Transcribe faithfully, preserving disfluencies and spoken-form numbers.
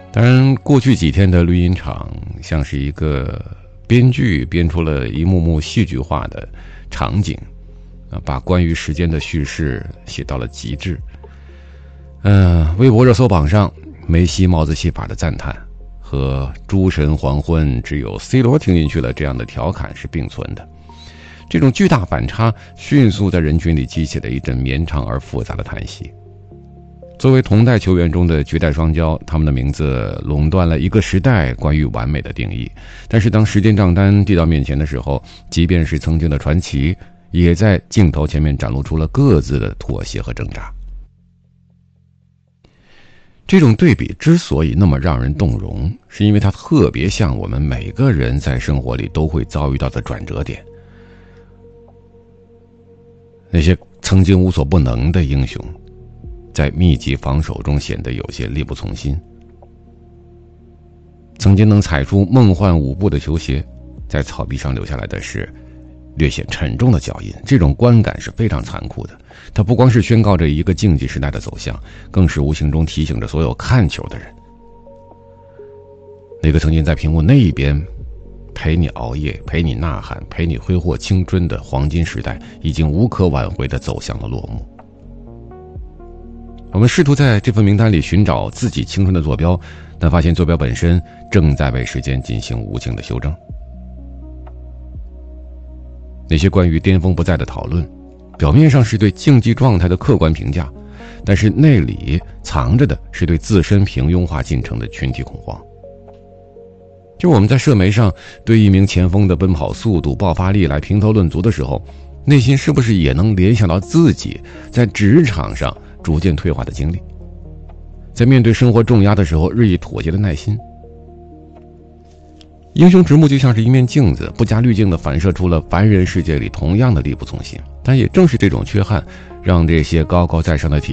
当然，过去几天的绿茵场像是一个编剧编出了一幕幕戏剧化的场景，啊，把关于时间的叙事写到了极致。嗯、呃，微博热搜榜上，梅西帽子戏法的赞叹和诸神黄昏只有 C 罗听进去了这样的调侃是并存的。这种巨大反差迅速在人群里激起了一阵绵长而复杂的叹息。作为同代球员中的绝代双骄，他们的名字垄断了一个时代关于完美的定义。但是当时间账单递到面前的时候，即便是曾经的传奇，也在镜头前面展露出了各自的妥协和挣扎。这种对比之所以那么让人动容，是因为它特别像我们每个人在生活里都会遭遇到的转折点。那些曾经无所不能的英雄，在密集防守中显得有些力不从心。曾经能踩出梦幻舞步的球鞋，在草地上留下来的是略显沉重的脚印。这种观感是非常残酷的，它不光是宣告着一个竞技时代的走向，更是无形中提醒着所有看球的人，那个曾经在屏幕那一边陪你熬夜、陪你呐喊、陪你挥霍青春的黄金时代，已经无可挽回地走向了落幕。我们试图在这份名单里寻找自己青春的坐标，但发现坐标本身正在为时间进行无情的修正。那些关于巅峰不再的讨论，表面上是对竞技状态的客观评价，但是内里藏着的是对自身平庸化进程的群体恐慌。就我们在社媒上对一名前锋的奔跑速度、爆发力来评头论足的时候，内心是不是也能联想到自己在职场上逐渐退化的经历，在面对生活重压的时候日益妥协的耐心？英雄直目就像是一面镜子，不加滤镜地反射出了凡人世界里同样的力不从心。但也正是这种缺憾，让这些高高在上的体